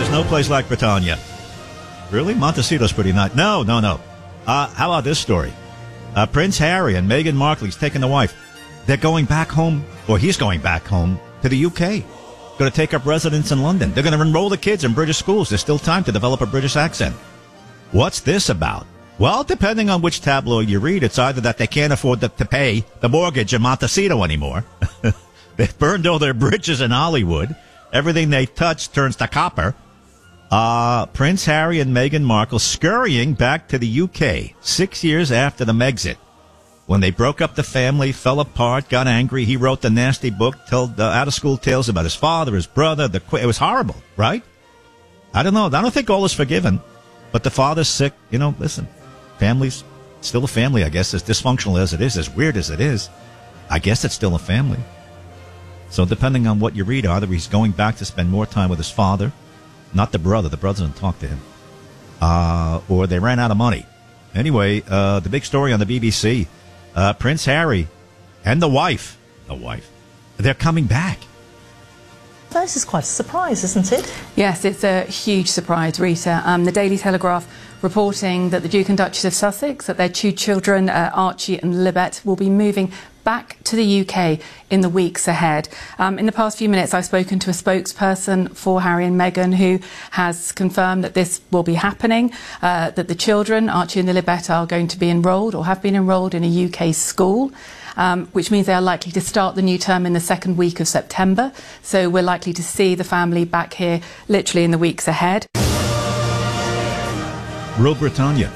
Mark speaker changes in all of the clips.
Speaker 1: There's no place like Britannia. Really? Montecito's pretty nice. No. How about this story? Prince Harry and Meghan Markle, he's taking the wife. They're going back home, or he's going back home to the UK. Going to take up residence in London. They're going to enroll the kids in British schools. There's still time to develop a British accent. What's this about? Well, depending on which tabloid you read, it's either that they can't afford to pay the mortgage in Montecito anymore. They've burned all their bridges in Hollywood. Everything they touch turns to copper. Prince Harry and Meghan Markle scurrying back to the UK 6 years after the Megxit. When they broke up the family, fell apart, got angry, he wrote the nasty book, told out-of-school tales about his father, his brother. It was horrible, right? I don't know. I don't think all is forgiven. But the father's sick. You know, listen, family's still a family, I guess, as dysfunctional as it is, as weird as it is. I guess it's still a family. So depending on what you read, either he's going back to spend more time with his father, not the brother. The brother doesn't talk to him. Or they ran out of money. Anyway, the big story on the BBC, Prince Harry and the wife, they're coming back.
Speaker 2: This is quite a surprise, isn't it?
Speaker 3: Yes, it's a huge surprise, Rita. The Daily Telegraph reporting that the Duke and Duchess of Sussex, that their two children, Archie and Libet, will be moving back to the UK in the weeks ahead. In the past few minutes, I've spoken to a spokesperson for Harry and Meghan who has confirmed that this will be happening, that the children, Archie and Libet, are going to be enrolled or have been enrolled in a UK school. Which means they are likely to start the new term in the second week of September. So we're likely to see the family back here literally in the weeks ahead.
Speaker 1: Ruined Britannia.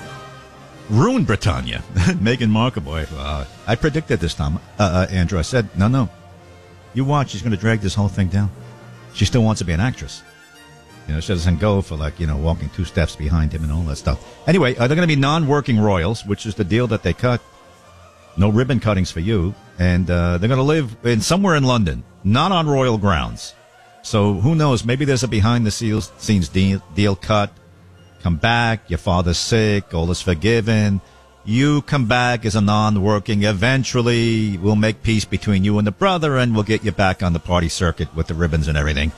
Speaker 1: Meghan Markle, boy. I predicted this time, Andrew. I said, no. You watch, she's going to drag this whole thing down. She still wants to be an actress. You know, she doesn't go for, walking 2 steps behind him and all that stuff. Anyway, they're going to be non-working royals, which is the deal that they cut. No ribbon cuttings for you. And they're going to live somewhere in London, not on royal grounds. So who knows? Maybe there's a behind-the-scenes deal cut. Come back. Your father's sick. All is forgiven. You come back as a non-working. Eventually, we'll make peace between you and the brother, and we'll get you back on the party circuit with the ribbons and everything.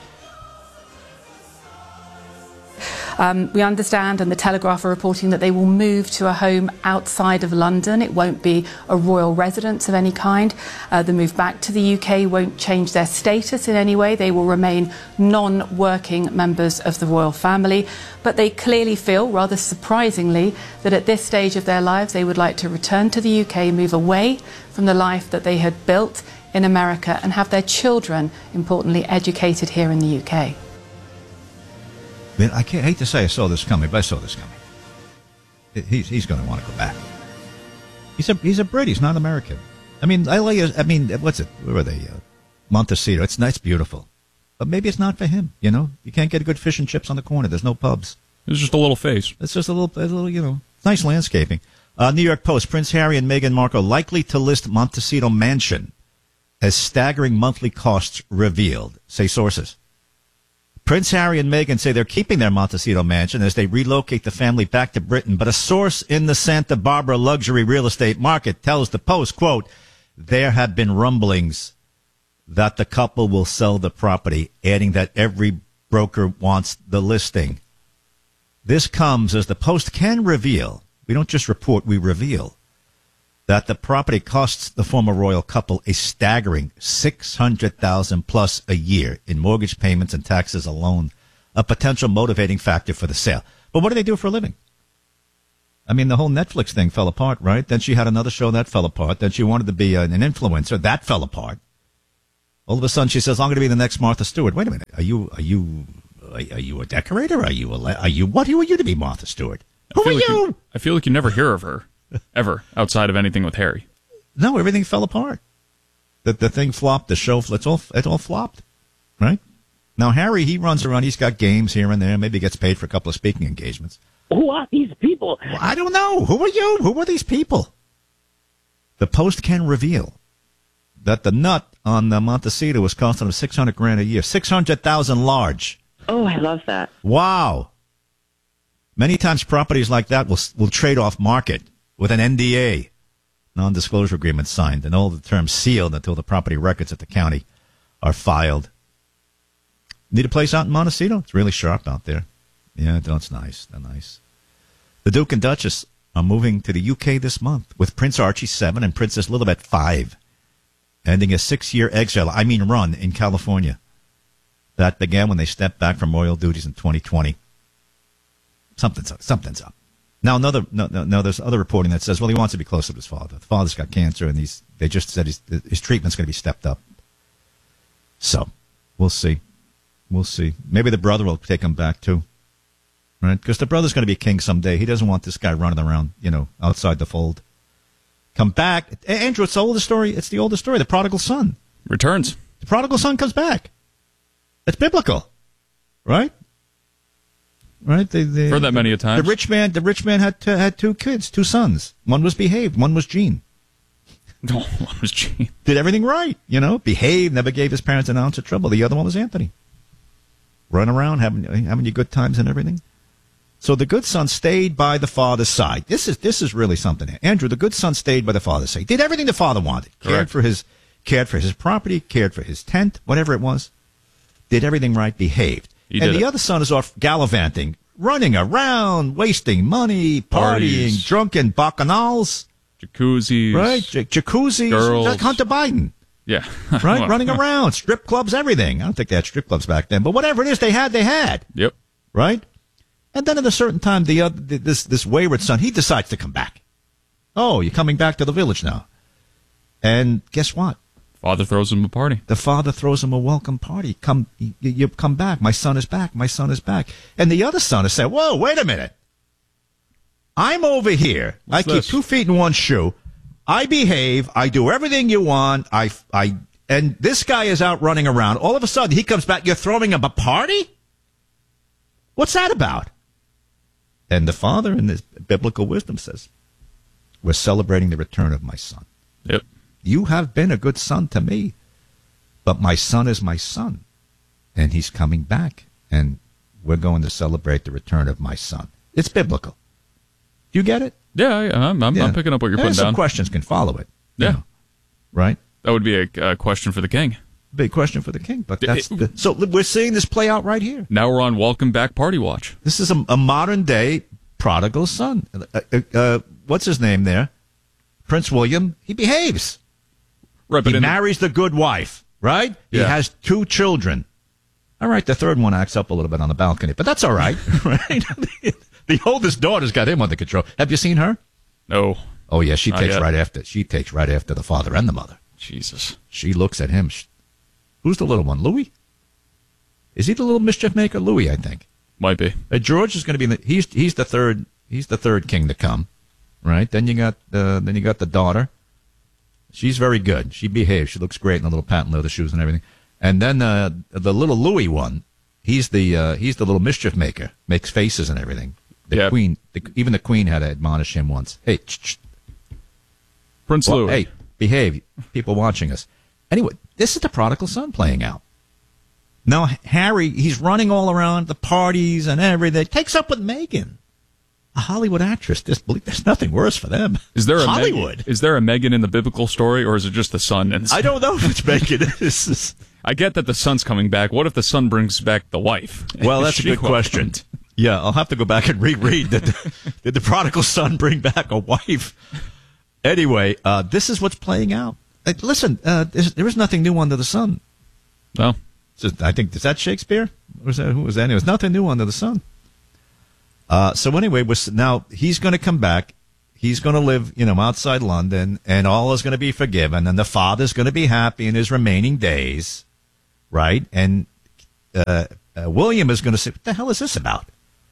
Speaker 3: We understand, and the Telegraph are reporting, that they will move to a home outside of London. It won't be a royal residence of any kind. The move back to the UK won't change their status in any way. They will remain non-working members of the royal family. But they clearly feel, rather surprisingly, that at this stage of their lives they would like to return to the UK, move away from the life that they had built in America, and have their children, importantly, educated here in the UK.
Speaker 1: I hate to say I saw this coming, but I saw this coming. He's going to want to go back. He's a Brit. He's not American. What's it? Where are they? Montecito. It's nice, beautiful. But maybe it's not for him, you know? You can't get good fish and chips on the corner. There's no pubs.
Speaker 4: It's just a little face.
Speaker 1: It's just a little, you know, nice landscaping. New York Post, Prince Harry and Meghan Markle likely to list Montecito Mansion as staggering monthly costs revealed, say sources. Prince Harry and Meghan say they're keeping their Montecito mansion as they relocate the family back to Britain, but a source in the Santa Barbara luxury real estate market tells the Post, quote, there have been rumblings that the couple will sell the property, adding that every broker wants the listing. This comes as the Post can reveal, we don't just report, we reveal, that the property costs the former royal couple a staggering $600,000 plus a year in mortgage payments and taxes alone, a potential motivating factor for the sale. But what do they do for a living? I mean, the whole Netflix thing fell apart, right? Then she had another show that fell apart. Then she wanted to be an influencer. That fell apart. All of a sudden, she says, I'm going to be the next Martha Stewart. Wait a minute. Are you a decorator? What are you to be Martha Stewart? Who are you?
Speaker 4: I feel like you never hear of her. Ever, outside of anything with Harry.
Speaker 1: No, everything fell apart. The thing flopped, the show, it all flopped, right? Now, Harry, he runs around, he's got games here and there, maybe gets paid for a couple of speaking engagements.
Speaker 5: Who are these people?
Speaker 1: Well, I don't know. Who are you? Who are these people? The Post can reveal that the nut on the Montecito was costing him $600,000 a year, $600,000 large.
Speaker 5: Oh, I love that.
Speaker 1: Wow. Many times properties like that will trade off market with an NDA, non-disclosure agreement signed, and all the terms sealed until the property records at the county are filed. Need a place out in Montecito? It's really sharp out there. Yeah, it's nice. They're nice. The Duke and Duchess are moving to the UK this month with Prince Archie 7 and Princess Lilibet 5, ending a 6-year run in California. That began when they stepped back from royal duties in 2020. Something's up. Now, there's other reporting that says, well, he wants to be closer to his father. The father's got cancer, and they just said his treatment's going to be stepped up. So, we'll see. Maybe the brother will take him back, too. Right? Because the brother's going to be king someday. He doesn't want this guy running around, outside the fold. Come back. Andrew, it's the oldest story. It's the oldest story. The prodigal son
Speaker 4: returns.
Speaker 1: The prodigal son comes back. It's biblical. Right? Right?
Speaker 4: Heard that many a time.
Speaker 1: The rich man had 2 kids, 2 sons. One was behaved. One was Gene.
Speaker 4: No, one was Gene.
Speaker 1: Did everything right, Behaved, never gave his parents an ounce of trouble. The other one was Anthony. Run around, having your good times and everything. So the good son stayed by the father's side. This is really something. Andrew, the good son stayed by the father's side. Did everything the father wanted. Cared for his property, cared for his tent, whatever it was. Did everything right, behaved. The other son is off gallivanting, running around, wasting money, partying, drunken bacchanals.
Speaker 4: Jacuzzis.
Speaker 1: Right, jacuzzis.
Speaker 4: Girls.
Speaker 1: That's Hunter Biden.
Speaker 4: Yeah.
Speaker 1: Right, running around, strip clubs, everything. I don't think they had strip clubs back then, but whatever it is they had.
Speaker 4: Yep.
Speaker 1: Right? And then at a certain time, this wayward son, he decides to come back. Oh, you're coming back to the village now. And guess what?
Speaker 4: Father throws him a party.
Speaker 1: The father throws him a welcome party. You come back. My son is back. My son is back. And the other son is saying, whoa, wait a minute. I'm over here. I keep 2 feet in one shoe. I behave. I do everything you want. And this guy is out running around. All of a sudden, he comes back. You're throwing him a party? What's that about? And the father, in his biblical wisdom, says, we're celebrating the return of my son.
Speaker 4: Yep.
Speaker 1: You have been a good son to me, but my son is my son, and he's coming back, and we're going to celebrate the return of my son. It's biblical. You get it?
Speaker 4: Yeah, I'm picking up what you're putting
Speaker 1: some
Speaker 4: down.
Speaker 1: Questions can follow it.
Speaker 4: Yeah.
Speaker 1: Right?
Speaker 4: That would be a question for the king.
Speaker 1: Big question for the king, but so we're seeing this play out right here.
Speaker 4: Now we're on Welcome Back Party Watch.
Speaker 1: This is a modern day prodigal son. What's his name there? Prince William. He behaves.
Speaker 4: Right, but
Speaker 1: he marries the good wife, right?
Speaker 4: Yeah.
Speaker 1: He has 2 children. All right, the third one acts up a little bit on the balcony, but that's all right, right? The oldest daughter's got him under control. Have you seen her?
Speaker 4: No.
Speaker 1: Oh yeah, she takes right after the father and the mother.
Speaker 4: Jesus.
Speaker 1: She looks at him. Who's the little one? Louis? Is he the little mischief maker? Louis, I think.
Speaker 4: Might be.
Speaker 1: George is going to be he's the third king to come, right? Then you got the daughter. She's very good. She behaves. She looks great in the little patent leather shoes and everything. And then the little Louis one, he's the little mischief maker. Makes faces and everything. The queen, even the queen had to admonish him once. Hey,
Speaker 4: Prince Louis.
Speaker 1: Hey, behave. People watching us. Anyway, this is the prodigal son playing out. Now, Harry, he's running all around the parties and everything. Takes up with Meghan, a Hollywood actress. There's nothing worse for them.
Speaker 4: Is there
Speaker 1: Hollywood?
Speaker 4: Is there a Meghan in the biblical story, or is it just the son?
Speaker 1: I don't know if it's Meghan.
Speaker 4: I get that the son's coming back. What if the son brings back the wife?
Speaker 1: Well, that's a good question. Yeah, I'll have to go back and reread. Did the prodigal son bring back a wife? Anyway, this is what's playing out. Listen, there is nothing new under the sun.
Speaker 4: No.
Speaker 1: I think, is that Shakespeare? Who was that? There's nothing new under the sun. So anyway, now he's going to come back. He's going to live, outside London, and all is going to be forgiven, and the father's going to be happy in his remaining days, right? And William is going to say, what the hell is this about?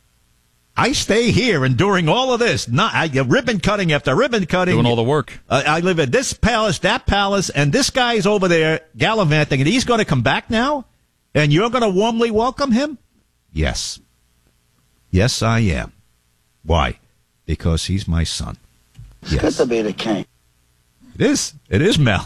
Speaker 1: I stay here enduring all of this, ribbon cutting after ribbon cutting.
Speaker 4: Doing all the work.
Speaker 1: I live at this palace, that palace, and this guy's over there gallivanting, and he's going to come back now? And you're going to warmly welcome him? Yes. Yes, I am. Why? Because he's my son.
Speaker 6: It's good to be the king.
Speaker 1: It is. It is, Mel.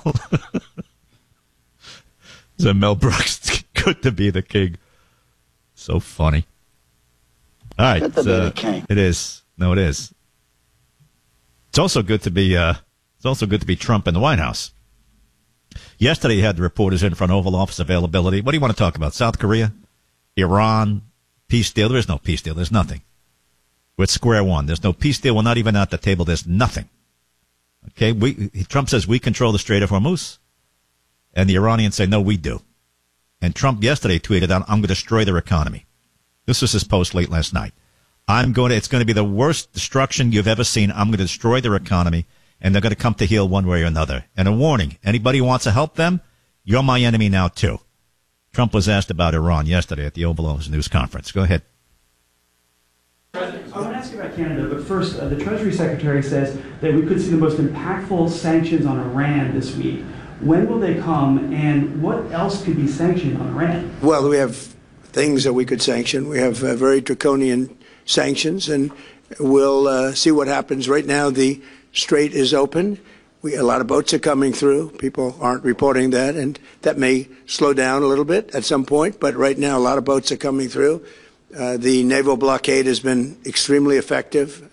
Speaker 1: It's Mel Brooks. It's good to be the king. So funny. All right.
Speaker 6: Good to be the king.
Speaker 1: It is. No, it is. It's also good to be. It's also good to be Trump in the White House. Yesterday, he had the reporters in for an Oval Office availability. What do you want to talk about? South Korea? Iran, peace deal. There is no peace deal. There's nothing. We're at square one. There's no peace deal. We're not even at the table. There's nothing. Okay, Trump says we control the Strait of Hormuz, and the Iranians say, no, we do. And Trump yesterday tweeted out, I'm going to destroy their economy. This was his post late last night. It's going to be the worst destruction you've ever seen. I'm going to destroy their economy, and they're going to come to heel one way or another. And a warning, anybody who wants to help them, you're my enemy now, too. Trump was asked about Iran yesterday at the Oval Office news conference. Go ahead.
Speaker 7: I want to ask you about Canada, but first, the Treasury Secretary says that we could see the most impactful sanctions on Iran this week. When will they come, and what else could be sanctioned on Iran?
Speaker 8: Well, we have things that we could sanction. We have very draconian sanctions, and we'll see what happens. Right now, the strait is open. A lot of boats are coming through. People aren't reporting that, and that may slow down a little bit at some point, but right now a lot of boats are coming through. The naval blockade has been extremely effective.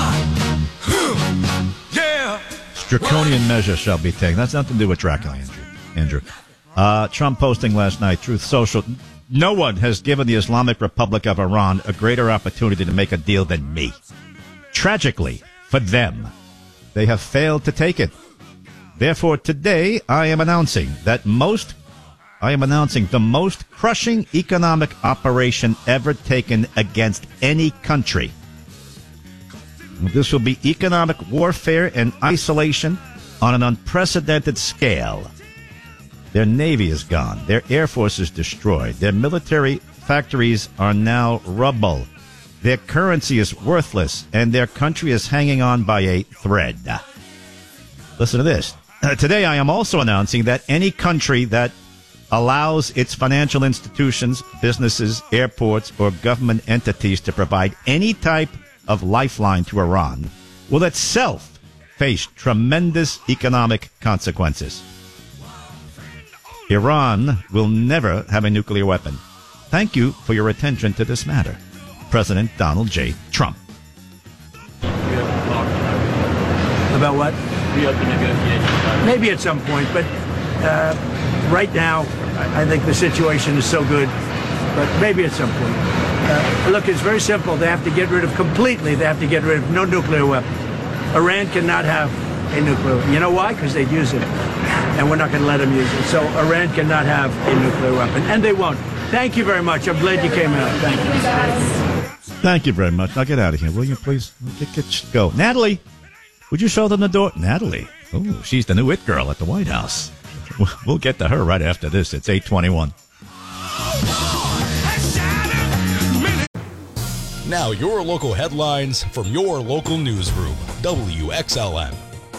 Speaker 1: Draconian measures shall be taken. That's nothing to do with Dracula, Andrew. Trump posting last night, Truth Social. No one has given the Islamic Republic of Iran a greater opportunity to make a deal than me. Tragically, for them, they have failed to take it. Therefore, today, I am announcing the most crushing economic operation ever taken against any country. This will be economic warfare and isolation on an unprecedented scale. Their navy is gone. Their air force is destroyed. Their military factories are now rubble. Their currency is worthless, and their country is hanging on by a thread. Listen to this. Today, I am also announcing that any country that allows its financial institutions, businesses, airports, or government entities to provide any type of lifeline to Iran will itself face tremendous economic consequences. Iran will never have a nuclear weapon. Thank you for your attention to this matter. President Donald J. Trump.
Speaker 9: About what?
Speaker 10: Reopen negotiations.
Speaker 9: Maybe at some point, but right now, I think the situation is so good, but maybe at some point. Look, it's very simple. They have to get rid of no nuclear weapons. Iran cannot have a nuclear weapon. You know why? Because they'd use it, and we're not going to let them use it. So Iran cannot have a nuclear weapon, and they won't. Thank you very much. I'm glad you came out. Thank you.
Speaker 1: Thank you very much. Now get out of here, will you, please? Go. Natalie, would you show them the door? Natalie. Oh, she's the new it girl at the White House. We'll get to her right after this. It's 8:21.
Speaker 11: Now your local headlines from your local newsroom, WXLM.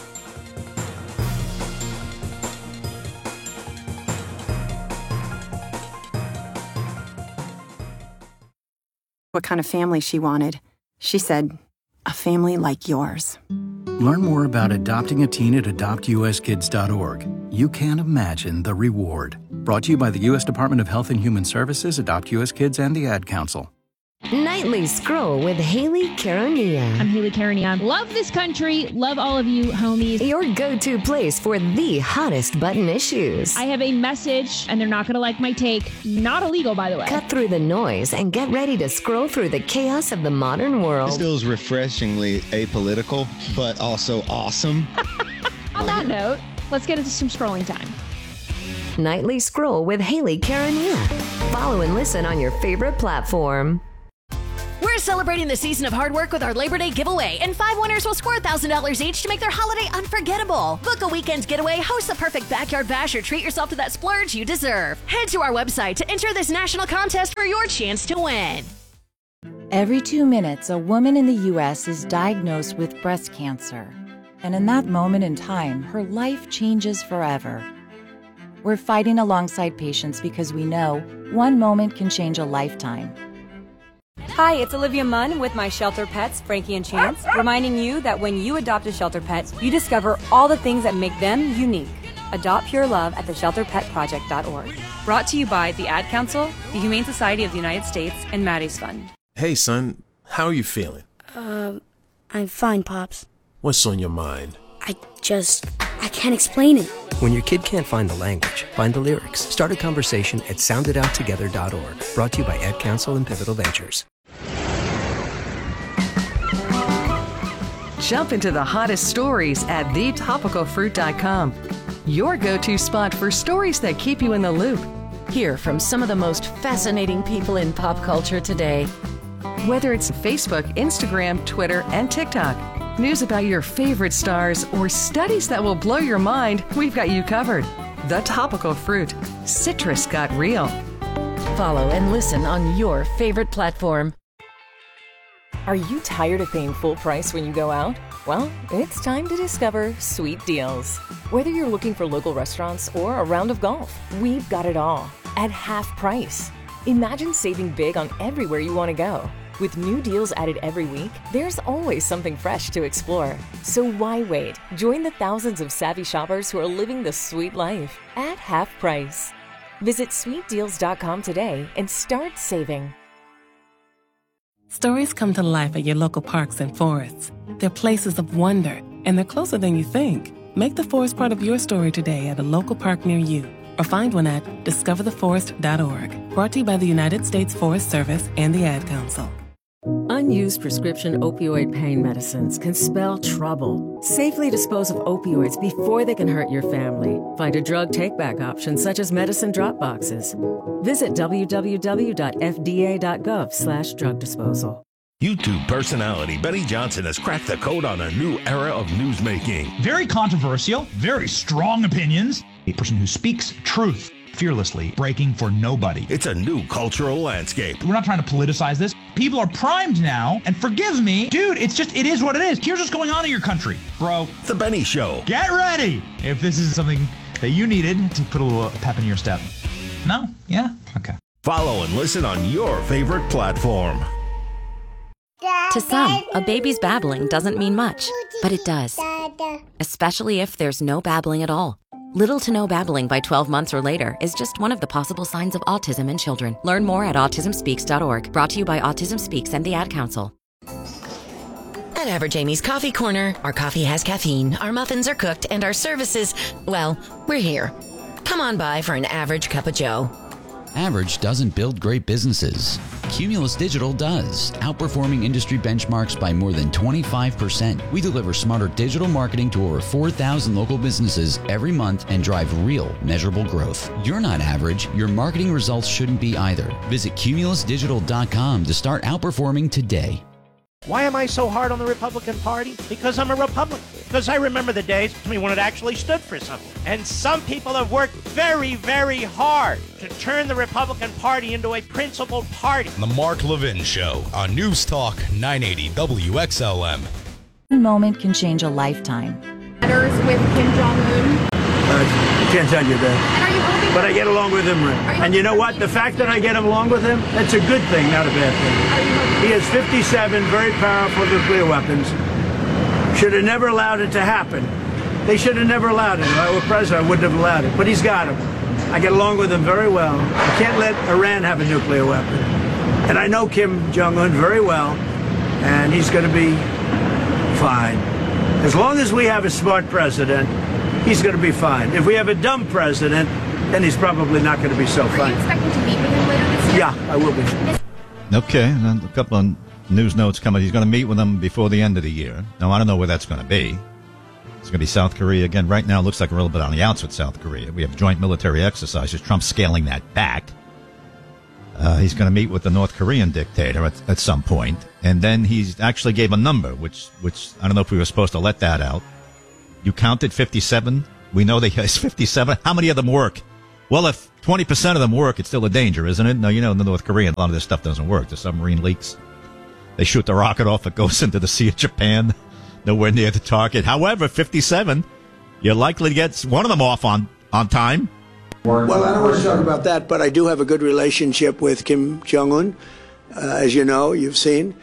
Speaker 12: What kind of family she wanted. She said, a family like yours.
Speaker 13: Learn more about adopting a teen at adoptuskids.org. You can't imagine the reward. Brought to you by the U.S. Department of Health and Human Services, Adopt U.S. Kids, and the Ad Council.
Speaker 14: Nightly Scroll with Haley Caronia.
Speaker 15: I'm Haley Caronia. Love this country. Love all of you, homies.
Speaker 14: Your go-to place for the hottest button issues.
Speaker 15: I have a message, and they're not going to like my take. Not illegal, by the way.
Speaker 14: Cut through the noise and get ready to scroll through the chaos of the modern world.
Speaker 16: This feels refreshingly apolitical, but also awesome.
Speaker 15: On that note, let's get into some scrolling time.
Speaker 14: Nightly Scroll with Haley Caronia. Follow and listen on your favorite platform.
Speaker 17: We're celebrating the season of hard work with our Labor Day giveaway, and 5 winners will score $1,000 each to make their holiday unforgettable. Book a weekend getaway, host the perfect backyard bash, or treat yourself to that splurge you deserve. Head to our website to enter this national contest for your chance to win.
Speaker 18: Every 2 minutes, a woman in the U.S. is diagnosed with breast cancer. And in that moment in time, her life changes forever. We're fighting alongside patients because we know one moment can change a lifetime.
Speaker 19: Hi, it's Olivia Munn with my shelter pets, Frankie and Chance, reminding you that when you adopt a shelter pet, you discover all the things that make them unique. Adopt pure love at theshelterpetproject.org. Brought to you by the Ad Council, the Humane Society of the United States, and Maddie's Fund.
Speaker 20: Hey, son, how are you feeling?
Speaker 21: I'm fine, Pops.
Speaker 20: What's on your mind?
Speaker 21: I can't explain it. When your kid can't find the language, find the lyrics. Start a conversation at soundedouttogether.org. Brought to you by Ad Council and Pivotal Ventures.
Speaker 22: Jump into the hottest stories at thetopicalfruit.com. Your go-to spot for stories that keep you in the loop.
Speaker 14: Hear from some of the most fascinating people in pop culture today.
Speaker 22: Whether it's Facebook, Instagram, Twitter, and TikTok, news about your favorite stars, or studies that will blow your mind, we've got you covered. The Topical Fruit. Citrus got real.
Speaker 14: Follow and listen on your favorite platform.
Speaker 23: Are you tired of paying full price when you go out? Well, it's time to discover Sweet Deals. Whether you're looking for local restaurants or a round of golf, we've got it all at half price. Imagine saving big on everywhere you want to go. With new deals added every week, there's always something fresh to explore. So why wait? Join the thousands of savvy shoppers who are living the sweet life at half price. Visit sweetdeals.com today and start saving.
Speaker 24: Stories come to life at your local parks and forests. They're places of wonder, and they're closer than you think. Make the forest part of your story today at a local park near you, or find one at discovertheforest.org. Brought to you by the United States Forest Service and the Ad Council.
Speaker 14: Unused prescription opioid pain medicines can spell trouble. Safely dispose of opioids before they can hurt your family. Find a drug take-back option such as medicine drop boxes. Visit www.fda.gov/drug disposal.
Speaker 25: YouTube personality Benny Johnson has cracked the code on a new era of newsmaking.
Speaker 26: Very controversial, very strong opinions. A person who speaks truth fearlessly, breaking for nobody.
Speaker 25: It's a new cultural landscape.
Speaker 26: We're not trying to politicize this. People are primed now, and forgive me, dude, it is what it is. Here's what's going on in your country, bro.
Speaker 25: The Benny Show.
Speaker 26: Get ready if this is something that you needed to put a little pep in your step. No? Yeah? Okay.
Speaker 25: Follow and listen on your favorite platform.
Speaker 27: To some, a baby's babbling doesn't mean much, but it does. Especially if there's no babbling at all. Little to no babbling by 12 months or later is just one of the possible signs of autism in children. Learn more at autismspeaks.org. Brought to you by Autism Speaks and the Ad Council.
Speaker 28: At Average Amy's Coffee Corner, our coffee has caffeine, our muffins are cooked, and our services, well, we're here. Come on by for an average cup of joe.
Speaker 29: Average doesn't build great businesses. Cumulus Digital does, outperforming industry benchmarks by more than 25%. We deliver smarter digital marketing to over 4,000 local businesses every month and drive real, measurable growth. You're not average. Your marketing results shouldn't be either. Visit cumulusdigital.com to start outperforming today.
Speaker 9: Why am I so hard on the Republican Party? Because I'm a Republican. Because I remember the days when it actually stood for something. And some people have worked very, very hard to turn the Republican Party into a principled party.
Speaker 11: The Mark Levin Show on News Talk 980 WXLM.
Speaker 18: One moment can change a lifetime.
Speaker 15: Letters with Kim Jong-un.
Speaker 9: I can't tell you that. But I get along with him. And you know what? The fact that I get along with him, that's a good thing, not a bad thing. He has 57 very powerful nuclear weapons. Should have never allowed it to happen. They should have never allowed it. If I were president, I wouldn't have allowed it. But he's got them. I get along with him very well. I can't let Iran have a nuclear weapon. And I know Kim Jong-un very well, and he's going to be fine. As long as we have a smart president, he's going to be fine. If we have a dumb president, then he's probably not going to be so fine.
Speaker 15: Are you expecting to meet with him later this year?
Speaker 9: Yeah, I will be.
Speaker 1: Okay, and then a couple of news notes coming. He's going to meet with them before the end of the year. Now, I don't know where that's going to be. It's going to be South Korea. Again, right now it looks like we're a little bit on the outs with South Korea. We have joint military exercises. Trump's scaling that back. He's going to meet with the North Korean dictator at some point. And then he's actually gave a number, which I don't know if we were supposed to let that out. You counted 57. We know that it's 57. How many of them work? Well, if 20% of them work, it's still a danger, isn't it? No, you know, in the North Korean, a lot of this stuff doesn't work. The submarine leaks. They shoot the rocket off. It goes into the Sea of Japan. Nowhere near the target. However, 57, you're likely to get one of them off on time.
Speaker 8: Well, I don't want to talk about that, but I do have a good relationship with Kim Jong-un. As you know, you've seen.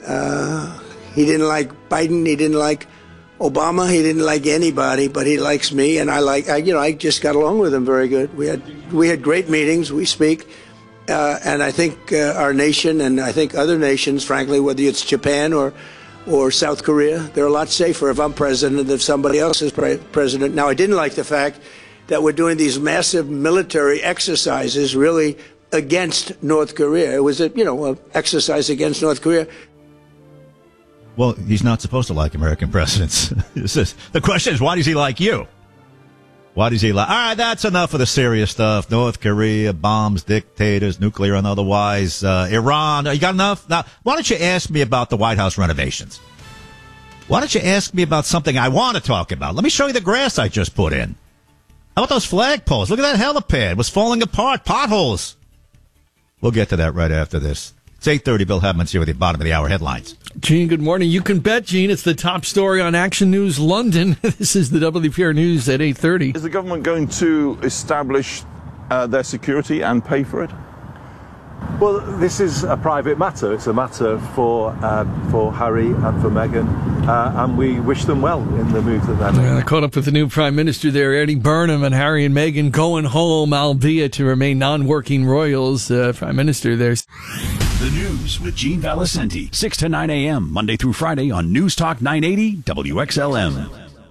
Speaker 8: He didn't like Biden. He didn't like Obama. He didn't like anybody, but he likes me, and I just got along with him very good. We had great meetings. We speak, and I think our nation and I think other nations, frankly, whether it's Japan or South Korea, they're a lot safer if I'm president than if somebody else is president. Now, I didn't like the fact that we're doing these massive military exercises really against North Korea. It was an exercise against North Korea.
Speaker 1: Well, he's not supposed to like American presidents. The question is, why does he like you? Why does he like? All right, that's enough of the serious stuff. North Korea, bombs, dictators, nuclear and otherwise. Iran, you got enough? Now, why don't you ask me about the White House renovations? Why don't you ask me about something I want to talk about? Let me show you the grass I just put in. How about those flagpoles? Look at that helipad. It was falling apart. Potholes. We'll get to that right after this. It's 8:30. Bill Hebman's here with the bottom of the hour headlines.
Speaker 2: Gene, good morning. You can bet, Gene, it's the top story on Action News London. This is the WPR News at 8:30.
Speaker 3: Is the government going to establish their security and pay for it?
Speaker 4: Well, this is a private matter. It's a matter for Harry and for Meghan, and we wish them well in the move that they're making.
Speaker 2: I caught up with the new Prime Minister there, Eddie Burnham, and Harry and Meghan going home, albeit to remain non-working royals. Prime Minister there.
Speaker 5: The News with Gene Valicenti, 6 to 9 a.m., Monday through Friday on News Talk 980 WXLM.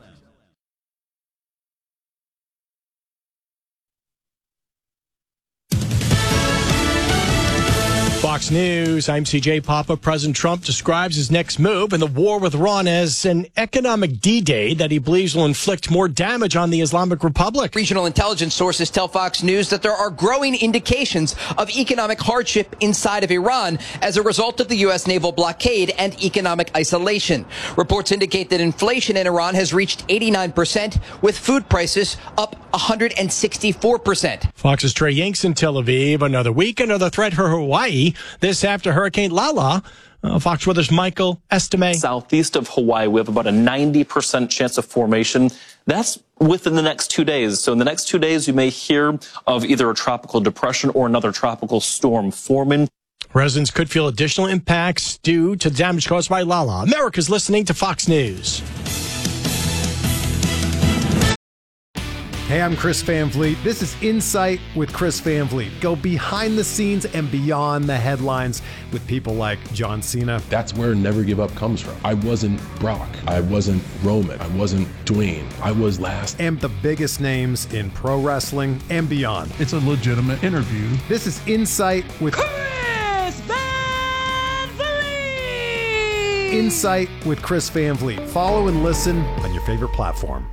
Speaker 6: Fox News, I'm CJ Papa. President Trump describes his next move in the war with Iran as an economic D-Day that he believes will inflict more damage on the Islamic Republic.
Speaker 7: Regional intelligence sources tell Fox News that there are growing indications of economic hardship inside of Iran as a result of the U.S. naval blockade and economic isolation. Reports indicate that inflation in Iran has reached 89%, with food prices up 164%.
Speaker 6: Fox's Trey Yanks in Tel Aviv. Another week, another threat for Hawaii. This after Hurricane Lala. Fox Weather's Michael Estime.
Speaker 10: Southeast of Hawaii, we have about a 90% chance of formation. That's within the next 2 days. So in the next 2 days, you may hear of either a tropical depression or another tropical storm forming.
Speaker 6: Residents could feel additional impacts due to damage caused by Lala. America's listening to Fox News.
Speaker 12: Hey, I'm Chris Van Vliet. This is Insight with Chris Van Vliet. Go behind the scenes and beyond the headlines with people like John Cena.
Speaker 13: That's where Never Give Up comes from. I wasn't Brock. I wasn't Roman. I wasn't Dwayne. I was last.
Speaker 12: And the biggest names in pro wrestling and beyond.
Speaker 30: It's a legitimate interview.
Speaker 12: This is Insight with
Speaker 31: Chris Van Vliet.
Speaker 12: Insight with Chris Van Vliet. Follow and listen on your favorite platform.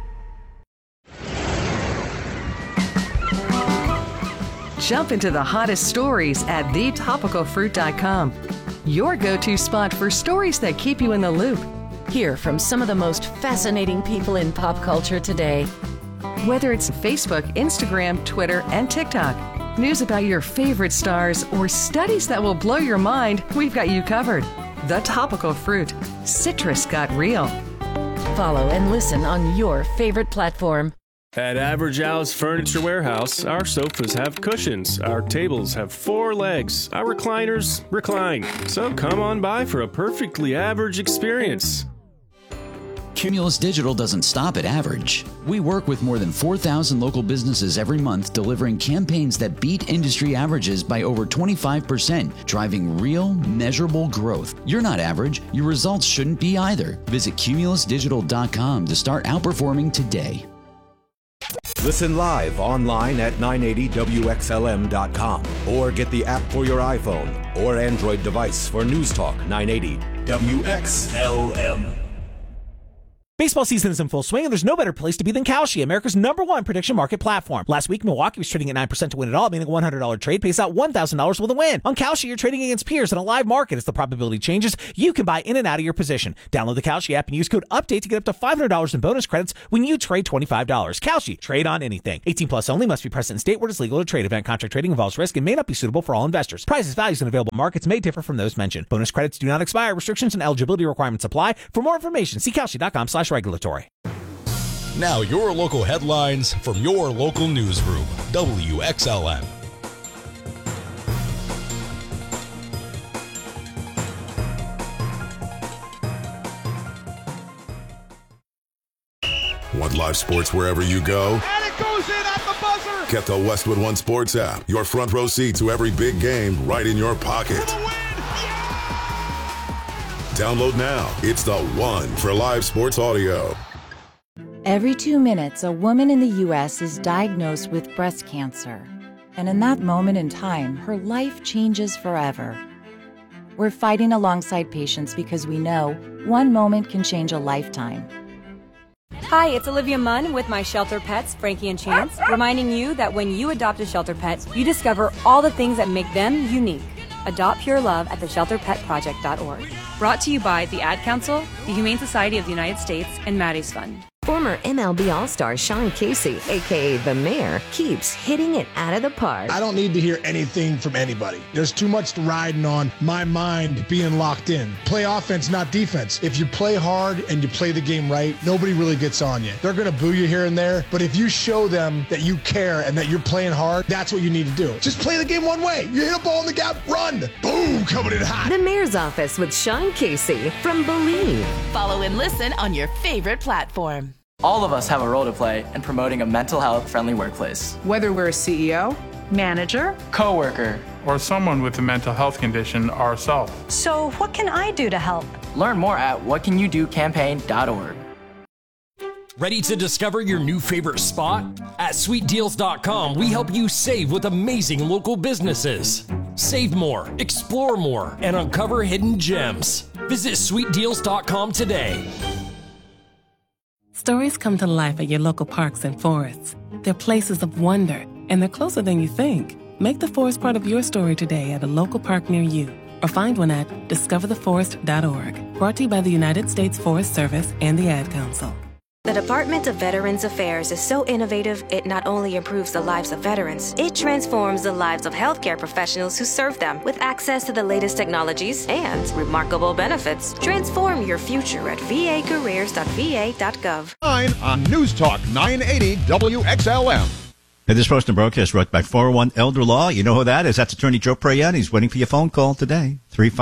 Speaker 22: Jump into the hottest stories at thetopicalfruit.com. Your go-to spot for stories that keep you in the loop.
Speaker 14: Hear from some of the most fascinating people in pop culture today.
Speaker 22: Whether it's Facebook, Instagram, Twitter, and TikTok, news about your favorite stars, or studies that will blow your mind, we've got you covered. The Topical Fruit. Citrus got real.
Speaker 14: Follow and listen on your favorite platform.
Speaker 32: At Average Al's Furniture Warehouse, our sofas have cushions, our tables have 4 legs, our recliners recline. So come on by for a perfectly average experience.
Speaker 29: Cumulus Digital doesn't stop at average. We work with more than 4,000 local businesses every month, delivering campaigns that beat industry averages by over 25%, driving real, measurable growth. You're not average. Your results shouldn't be either. Visit cumulusdigital.com to start outperforming today.
Speaker 33: Listen live online at 980WXLM.com or get the app for your iPhone or Android device for News Talk 980 WXLM.
Speaker 34: Baseball season is in full swing, and there's no better place to be than Kalshi, America's #1 prediction market platform. Last week, Milwaukee was trading at 9% to win it all, meaning a $100 trade pays out $1,000 with a win. On Kalshi, you're trading against peers in a live market. As the probability changes, you can buy in and out of your position. Download the Kalshi app and use code UPDATE to get up to $500 in bonus credits when you trade $25. Kalshi, trade on anything. 18 plus only, must be present in state where it's legal to trade. Event contract trading involves risk and may not be suitable for all investors. Prices, values, and available markets may differ from those mentioned. Bonus credits do not expire. Restrictions and eligibility requirements apply. For more information, see Kalshi.com/regulatory.
Speaker 11: Now your local headlines from your local newsroom, WXLM.
Speaker 35: Want live sports wherever you go?
Speaker 31: And it goes in at the buzzer!
Speaker 35: Get the Westwood One Sports app. Your front row seat to every big game right in your pocket. Download now. It's the one for live sports audio.
Speaker 9: Every 2 minutes, a woman in the U.S. is diagnosed with breast cancer. And in that moment in time, her life changes forever. We're fighting alongside patients because we know one moment can change a lifetime.
Speaker 15: Hi, it's Olivia Munn with my shelter pets, Frankie and Chance, reminding you that when you adopt a shelter pet, you discover all the things that make them unique. Adopt pure love at theshelterpetproject.org. Brought to you by the Ad Council, the Humane Society of the United States, and Maddie's Fund.
Speaker 16: Former MLB All-Star Sean Casey, a.k.a. The Mayor, keeps hitting it out of the park.
Speaker 17: I don't need to hear anything from anybody. There's too much riding on my mind being locked in. Play offense, not defense. If you play hard and you play the game right, nobody really gets on you. They're going to boo you here and there, but if you show them that you care and that you're playing hard, that's what you need to do. Just play the game one way. You hit a ball in the gap, run. Boom, coming in hot.
Speaker 16: The Mayor's Office with Sean Casey from Believe.
Speaker 18: Follow and listen on your favorite platform.
Speaker 19: All of us have a role to play in promoting a mental health friendly workplace.
Speaker 20: Whether we're a CEO, manager,
Speaker 19: coworker,
Speaker 21: or someone with a mental health condition ourselves.
Speaker 23: So what can I do to help?
Speaker 19: Learn more at whatcanyoudocampaign.org.
Speaker 24: Ready to discover your new favorite spot? At sweetdeals.com, we help you save with amazing local businesses. Save more, explore more, and uncover hidden gems. Visit sweetdeals.com today.
Speaker 25: Stories come to life at your local parks and forests. They're places of wonder, and they're closer than you think. Make the forest part of your story today at a local park near you, or find one at discovertheforest.org. Brought to you by the United States Forest Service and the Ad Council.
Speaker 26: The Department of Veterans Affairs is so innovative, it not only improves the lives of veterans, it transforms the lives of healthcare professionals who serve them with access to the latest technologies and remarkable benefits. Transform your future at vacareers.va.gov.
Speaker 27: On News Talk 980 WXLM.
Speaker 1: And this post and broadcast brought by 401 Elder Law. You know who that is? That's Attorney Joe Prayat. He's waiting for your phone call today.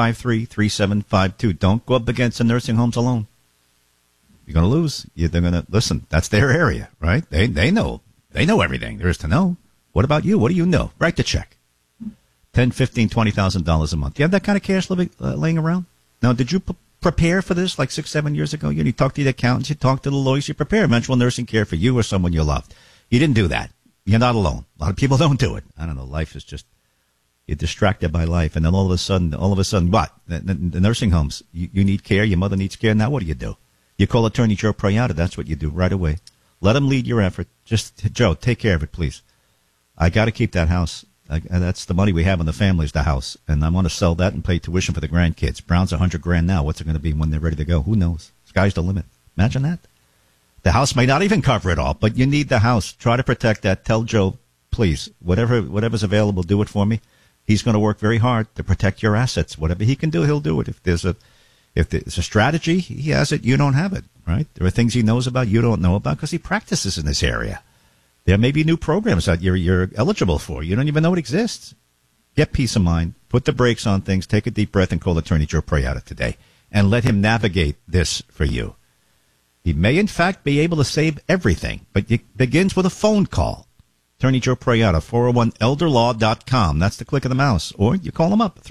Speaker 1: 353-3752. Don't go up against the nursing homes alone. You're going to lose. They're going to listen. That's their area, right? They know. They know everything there is to know. What about you? What do you know? Write the check. $10,000, $15,000, $20,000 a month. Do you have that kind of cash laying around? Now, did you prepare for this like 6-7 years ago? You talked to the accountants, you talked to the lawyers, you prepare eventual nursing care for you or someone you loved. You didn't do that. You're not alone. A lot of people don't do it. I don't know. Life is just, you're distracted by life. And then all of a sudden, what? The nursing homes, you need care. Your mother needs care. Now what do? You call Attorney Joe Prayat. That's what you do right away. Let him lead your effort. Just, Joe, take care of it, please. I got to keep that house. That's the money we have in the family is the house. And I want to sell that and pay tuition for the grandkids. Brown's $100,000 now. What's it going to be when they're ready to go? Who knows? Sky's the limit. Imagine that. The house may not even cover it all, but you need the house. Try to protect that. Tell Joe, please, whatever's available, do it for me. He's going to work very hard to protect your assets. Whatever he can do, he'll do it. If there's a strategy, he has it, you don't have it, right? There are things he knows about you don't know about because he practices in this area. There may be new programs that you're eligible for. You don't even know it exists. Get peace of mind. Put the brakes on things. Take a deep breath and call Attorney Joe Prayat today and let him navigate this for you. He may, in fact, be able to save everything, but it begins with a phone call. Attorney Joe Prayat, 401elderlaw.com. That's the click of the mouse. Or you call him up,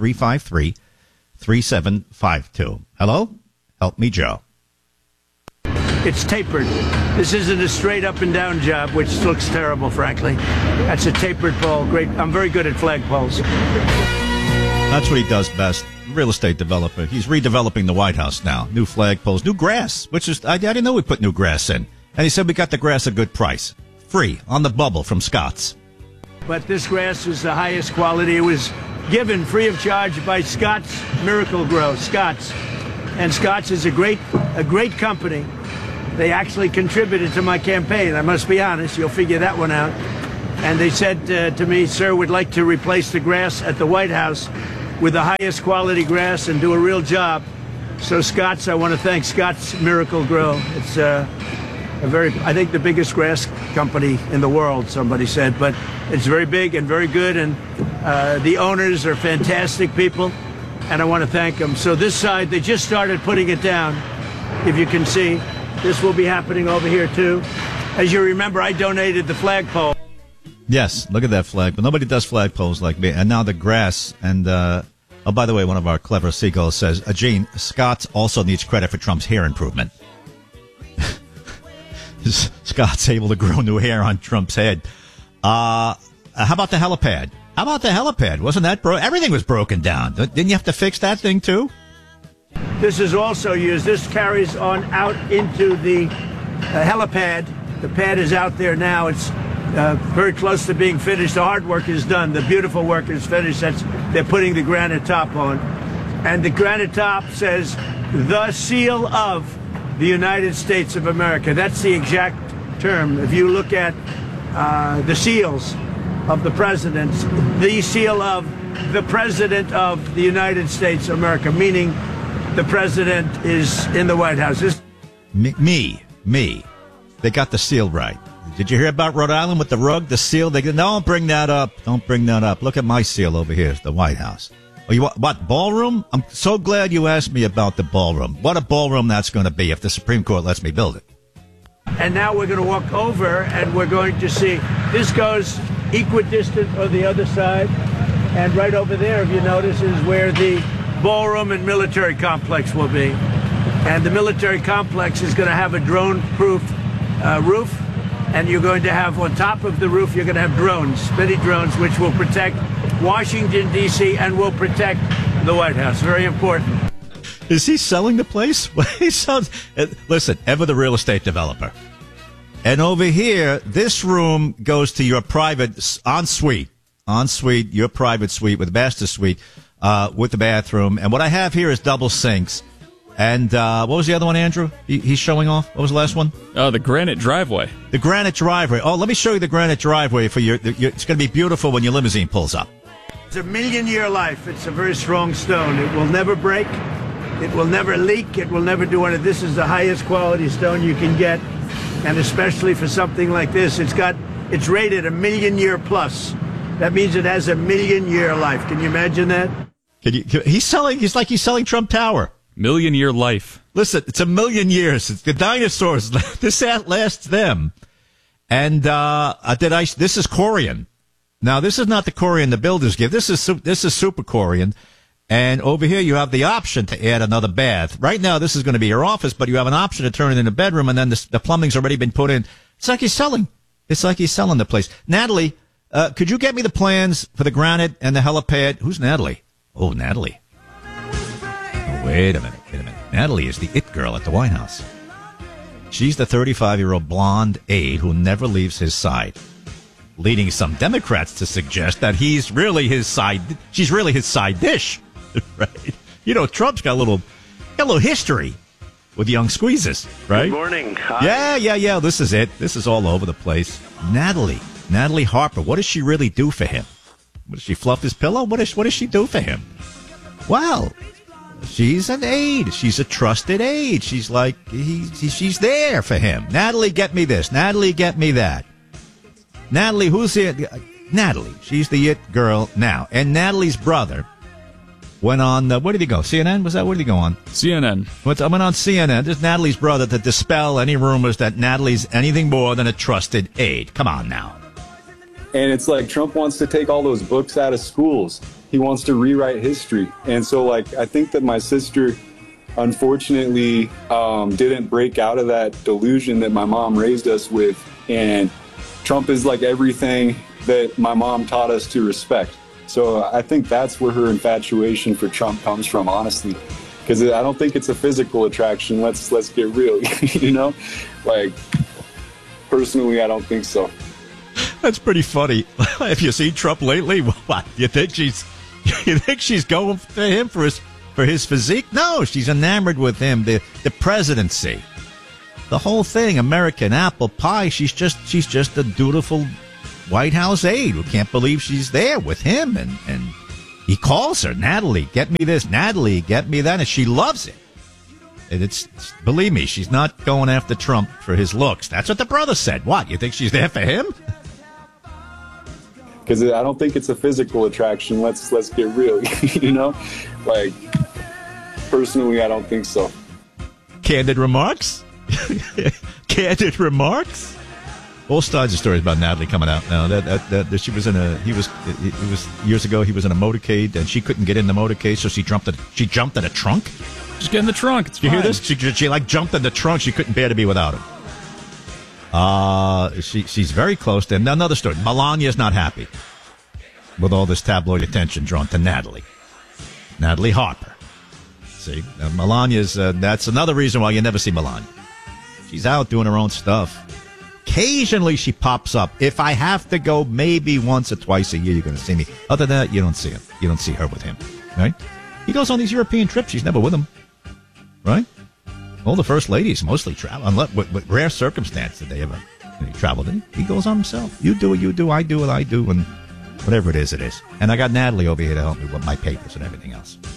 Speaker 1: 353-3752. Hello? Help me, Joe.
Speaker 28: It's tapered. This isn't a straight up and down job, which looks terrible, frankly. That's a tapered pole. Great. I'm very good at flagpoles.
Speaker 1: That's what he does best. Real estate developer. He's redeveloping the White House now. New flagpoles, new grass, which is, I didn't know we put new grass in. And he said we got the grass at a good price. Free, on the bubble from Scott's.
Speaker 28: But this grass is the highest quality. It was given free of charge by Scott's Miracle Grow. Scott's. And Scott's is a great company. They actually contributed to my campaign. I must be honest. You'll figure that one out. And they said to me, sir, we'd like to replace the grass at the White House with the highest quality grass and do a real job. So Scott's, I want to thank Scott's Miracle Grow. It's I think the biggest grass company in the world, somebody said, but it's very big and very good, and the owners are fantastic people, and I want to thank them. So this side, they just started putting it down, if you can see. This will be happening over here, too. As you remember, I donated the flagpole.
Speaker 1: Yes, look at that flag. But nobody does flagpoles like me. And now the grass. And, oh, by the way, one of our clever seagulls says, Gene, Scott also needs credit for Trump's hair improvement. Scott's able to grow new hair on Trump's head. How about the helipad? Wasn't that everything was broken down? Didn't you have to fix that thing too?
Speaker 28: This is also used. This carries on out into the helipad. The pad is out there now. It's very close to being finished. The hard work is done. The beautiful work is finished. They're putting the granite top on. And the granite top says, "The seal of the United States of America." That's the exact term. If you look at the seals of the presidents, the seal of the President of the United States of America, meaning the president is in the White House.
Speaker 1: Me. They got the seal right. Did you hear about Rhode Island with the rug, the seal? Don't bring that up. Look at my seal over here. It's the White House. Oh, you what, ballroom? I'm so glad you asked me about the ballroom. What a ballroom that's going to be if the Supreme Court lets me build it.
Speaker 28: And now we're going to walk over and we're going to see. This goes equidistant on the other side. And right over there, if you notice, is where the ballroom and military complex will be. And the military complex is going to have a drone-proof roof. And you're going to have, on top of the roof, you're going to have drones, many drones, which will protect Washington, D.C., and will protect the White House. Very important.
Speaker 1: Is he selling the place? He sounds. Listen, ever the real estate developer. And over here, this room goes to your private ensuite, your private suite with the master suite, with the bathroom. And what I have here is double sinks. And what was the other one, Andrew? He's showing off. What was the last one?
Speaker 2: Oh, the granite driveway.
Speaker 1: The granite driveway. Oh, let me show you the granite driveway for your it's going to be beautiful when your limousine pulls up.
Speaker 28: It's a million-year life. It's a very strong stone. It will never break. It will never leak. It will never do anything. This is the highest quality stone you can get, and especially for something like this, it's rated a million-year plus. That means it has a million-year life. Can you imagine that?
Speaker 1: He's selling Trump Tower.
Speaker 2: Million-year life.
Speaker 1: Listen, it's a million years. It's the dinosaurs. This lasts them. And this is Corian. Now, this is not the Corian the builders give. This is Super Corian. And over here, you have the option to add another bath. Right now, this is going to be your office, but you have an option to turn it into a bedroom, and then the plumbing's already been put in. It's like he's selling. The place. Natalie, could you get me the plans for the granite and the helipad? Who's Natalie? Oh, Natalie. Wait a minute. Natalie is the it girl at the White House. She's the 35-year-old blonde aide who never leaves his side, leading some Democrats to suggest that she's really his side dish, right? You know, Trump's got a little history with young squeezes, right?
Speaker 3: Good morning. Hi.
Speaker 1: Yeah. This is it. This is all over the place. Natalie Harper. What does she really do for him? Does she fluff his pillow? What does she do for him? Well, she's an aide. She's a trusted aide. She's like, she's there for him. Natalie, get me this. Natalie, get me that. Natalie, who's it? Natalie. She's the it girl now. And Natalie's brother went on, where did he go? CNN? Where did he go on?
Speaker 2: CNN.
Speaker 1: Went on CNN. This is Natalie's brother to dispel any rumors that Natalie's anything more than a trusted aide. Come on now.
Speaker 4: And it's like Trump wants to take all those books out of schools. He wants to rewrite history. And so, I think that my sister, unfortunately, didn't break out of that delusion that my mom raised us with. And Trump is like everything that my mom taught us to respect. So I think that's where her infatuation for Trump comes from, honestly. Because I don't think it's a physical attraction. Let's get real, you know? Personally, I don't think so.
Speaker 1: That's pretty funny. Have you seen Trump lately? What? You think she's going to him for his physique? No, she's enamored with him. The presidency, the whole thing, American apple pie. She's just a dutiful White House aide who can't believe she's there with him. And he calls her, Natalie, get me this. Natalie, get me that. And she loves it. And believe me, she's not going after Trump for his looks. That's what the brother said. What? You think she's there for him?
Speaker 4: Because I don't think it's a physical attraction. Let's get real, you know? Personally, I don't think so.
Speaker 1: Candid remarks? Candid remarks? All kinds of stories about Natalie coming out now. That she was it was years ago. He was in a motorcade and she couldn't get in the motorcade, so she jumped in a trunk.
Speaker 2: Just get in the trunk. It's fine.
Speaker 1: You hear this? She jumped in the trunk. She couldn't bear to be without him. She's very close to him. Now, another story. Melania's not happy with all this tabloid attention drawn to Natalie Harper. See, Melania's, that's another reason why you never see Melania. She's out doing her own stuff. Occasionally she pops up. If I have to go maybe once or twice a year, you're going to see me. Other than that, you don't see him. You don't see her with him, right? He goes on these European trips. She's never with him, right? All the first ladies mostly travel. Unless, with rare circumstance did they ever travel. He goes on himself. You do what you do. I do what I do. And whatever it is, it is. And I got Natalie over here to help me with my papers and everything else.